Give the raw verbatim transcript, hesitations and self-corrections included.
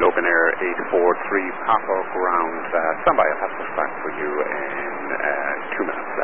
Logan Air eight four three Papa ground. Uh, standby, I'll have this back for you in uh, two minutes.